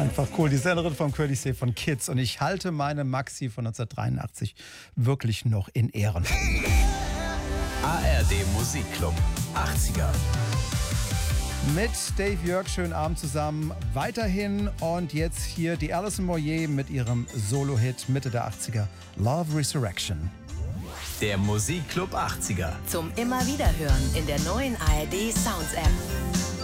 Einfach cool. Die Sängerin vom Courtesy von Kids. Und ich halte meine Maxi von 1983 wirklich noch in Ehren. ARD Musikclub 80er. Mit Dave Jörg, schönen Abend zusammen. Weiterhin und jetzt hier die Alison Moyet mit ihrem Solo-Hit Mitte der 80er, Love Resurrection. Der Musikclub 80er. Zum immer wieder hören in der neuen ARD Sounds App.